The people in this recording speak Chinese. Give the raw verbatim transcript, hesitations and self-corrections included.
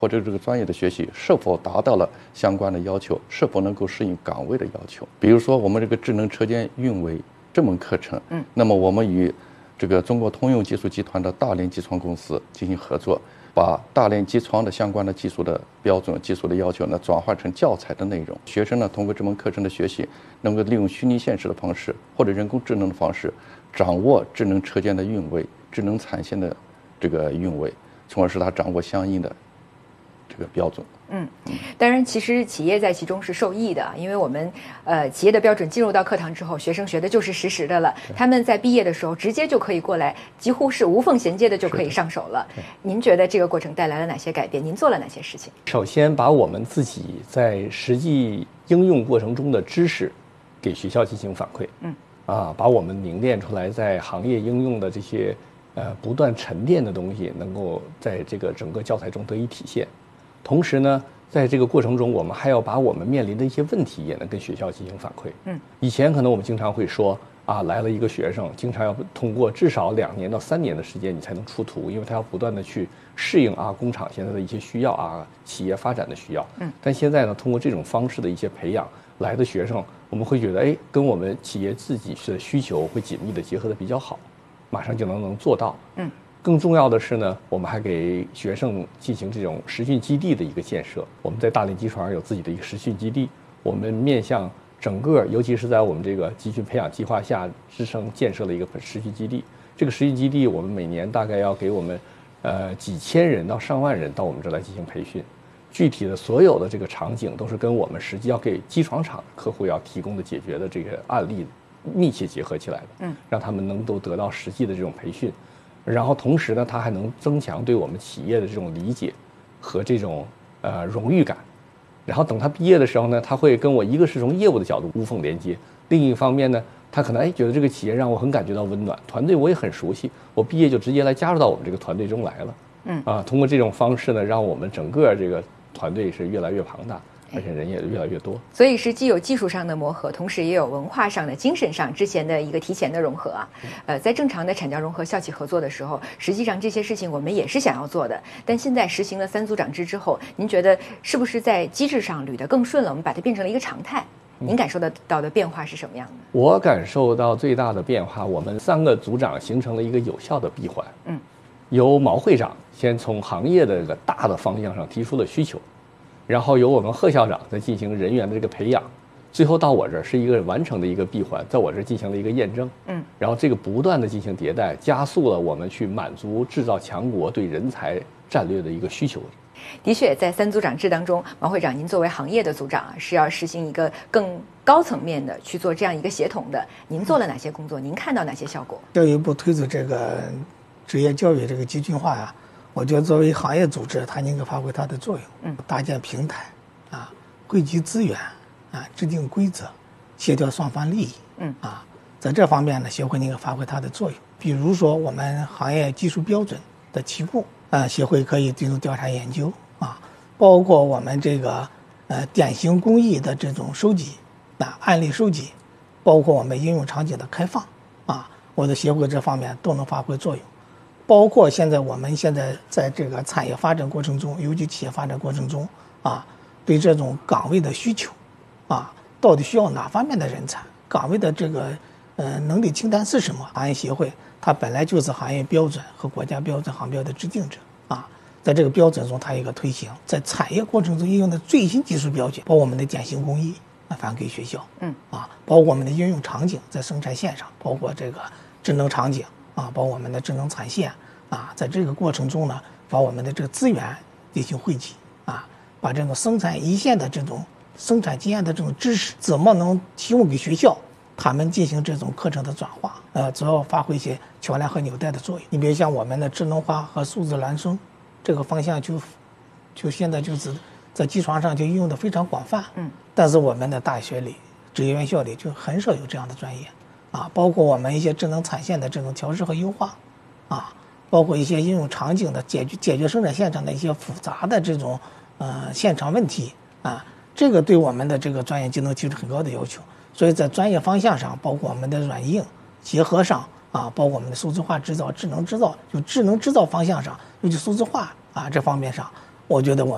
或者这个专业的学习是否达到了相关的要求，是否能够适应岗位的要求。比如说我们这个智能车间运维这门课程，嗯，那么我们与这个中国通用技术集团的大连机床公司进行合作，把大连机床的相关的技术的标准、技术的要求呢，转换成教材的内容。学生呢，通过这门课程的学习，能够利用虚拟现实的方式或者人工智能的方式，掌握智能车间的运维、智能产线的这个运维，从而使他掌握相应的这个标准。 嗯，当然，其实企业在其中是受益的，因为我们呃企业的标准进入到课堂之后，学生学的就是实时的了。他们在毕业的时候直接就可以过来，几乎是无缝衔接的就可以上手了。您觉得这个过程带来了哪些改变？您做了哪些事情？ 首先，把我们自己在实际应用过程中的知识给学校进行反馈。嗯，啊，把我们凝练出来在行业应用的这些呃不断沉淀的东西，能够在这个整个教材中得以体现。同时呢，在这个过程中，我们还要把我们面临的一些问题也能跟学校进行反馈。嗯，以前可能我们经常会说啊，来了一个学生，经常要通过至少两年到三年的时间，你才能出图，因为他要不断的去适应啊工厂现在的一些需要啊，企业发展的需要。嗯，但现在呢，通过这种方式的一些培养，来的学生，我们会觉得，哎，跟我们企业自己的需求会紧密的结合的比较好，马上就能能做到。嗯。更重要的是呢，我们还给学生进行这种实训基地的一个建设。我们在大连机床有自己的一个实训基地，我们面向整个，尤其是在我们这个集训培养计划下支撑建设了一个实训基地。这个实训基地，我们每年大概要给我们呃几千人到上万人到我们这儿来进行培训。具体的所有的这个场景都是跟我们实际要给机床厂客户要提供的解决的这个案例密切结合起来的，嗯，让他们能够得到实际的这种培训。然后同时呢，它还能增强对我们企业的这种理解和这种呃荣誉感。然后等他毕业的时候呢，他会跟我一个是从业务的角度无缝连接，另一方面呢，他可能哎觉得这个企业让我很感觉到温暖，团队我也很熟悉，我毕业就直接来加入到我们这个团队中来了。嗯啊，通过这种方式呢，让我们整个这个团队是越来越庞大。而且人也越来越多， 所以是既有技术上的磨合，同时也有文化上的、精神上之前的一个提前的融合啊。呃，在正常的产教融合、校企合作的时候，实际上这些事情我们也是想要做的。但现在实行了三组长制之后，您觉得是不是在机制上捋得更顺了？我们把它变成了一个常态。您感受得到的变化是什么样的？ 我感受到最大的变化，我们三个组长形成了一个有效的闭环。嗯，由毛会长先从行业的这个大的方向上提出了需求。然后由我们贺校长再进行人员的这个培养，最后到我这儿是一个完成的一个闭环，在我这儿进行了一个验证。嗯，然后这个不断的进行迭代，加速了我们去满足制造强国对人才战略的一个需求。 的确，在三组长制当中，毛会长，您作为行业的组长啊，是要实行一个更高层面的去做这样一个协同的。您做了哪些工作？您看到哪些效果？ 教育部推出这个职业教育这个集训化啊。我觉得作为行业组织，它应该发挥它的作用，嗯，搭建平台，啊，汇集资源，啊，制定规则，协调双方利益，嗯，啊，在这方面呢，协会应该发挥它的作用。比如说，我们行业技术标准的起步，啊，协会可以进行调查研究，啊，包括我们这个呃典型工艺的这种收集，啊，案例收集，包括我们应用场景的开放，啊，我的协会这方面都能发挥作用。包括现在我们现在在这个产业发展过程中，尤其企业发展过程中啊，对这种岗位的需求，啊，到底需要哪方面的人才？岗位的这个呃能力清单是什么？行业协会它本来就是行业标准和国家标准行标的制定者啊，在这个标准中它有一个推行，在产业过程中应用的最新技术标准，包括我们的典型工艺啊，返给学校，嗯啊，包括我们的应用场景在生产线上，包括这个智能场景。啊，包括我们的智能产线啊，在这个过程中呢，把我们的这个资源进行汇集啊，把这种生产一线的这种生产经验的这种知识，怎么能提供给学校，他们进行这种课程的转化，呃，主要发挥一些桥梁和纽带的作用。你比如像我们的智能化和数字孪生这个方向就，就就现在就是在机床上就应用的非常广泛，嗯，但是我们的大学里、职业院校里就很少有这样的专业。啊，包括我们一些智能产线的这种调试和优化，啊，包括一些应用场景的解决解决生产现场的一些复杂的这种呃现场问题啊，这个对我们的这个专业技能提出很高的要求。所以在专业方向上，包括我们的软硬结合上啊，包括我们的数字化制造、智能制造，就智能制造方向上，尤其数字化啊这方面上，我觉得我